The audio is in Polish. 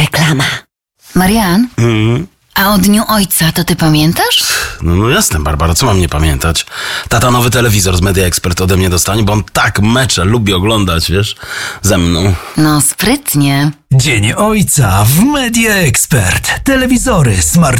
reklama. Marian, a o Dniu Ojca to ty pamiętasz? No jasne, Barbara, co mam nie pamiętać? Tata nowy telewizor z Media Expert ode mnie dostanie, bo on tak mecze lubi oglądać, wiesz, ze mną. No sprytnie. Dzień Ojca w Media Expert. Telewizory, smart